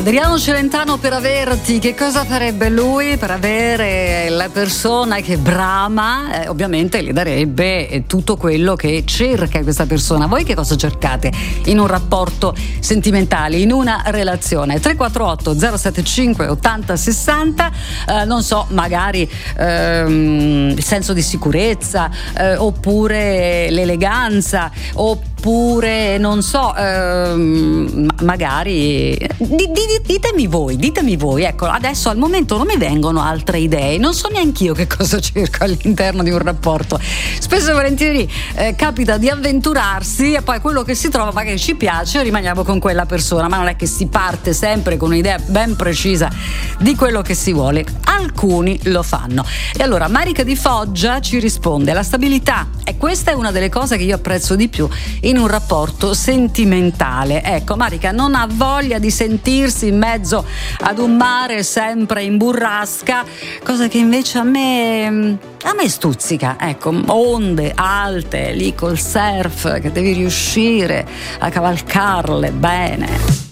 Adriano Celentano, per averti, che cosa farebbe lui per avere la persona che brama? Ovviamente gli darebbe tutto quello che cerca questa persona. Voi che cosa cercate in un rapporto sentimentale, in una relazione? 348 075 80 60, non so, magari il senso di sicurezza, oppure l'eleganza, oppure non so, magari ditemi voi, ecco, adesso al momento non mi vengono altre idee, non so neanch'io che cosa cerco all'interno di un rapporto. Spesso e volentieri capita di avventurarsi e poi quello che si trova magari ci piace e rimaniamo con quella persona, ma non è che si parte sempre con un'idea ben precisa di quello che si vuole. Alcuni lo fanno. E allora Marica di Foggia ci risponde: la stabilità, e questa è una delle cose che io apprezzo di più in un rapporto sentimentale. Ecco, Marica non ha voglia di sentirsi in mezzo ad un mare sempre in burrasca, cosa che invece a me stuzzica. Ecco, onde alte lì col surf che devi riuscire a cavalcarle bene.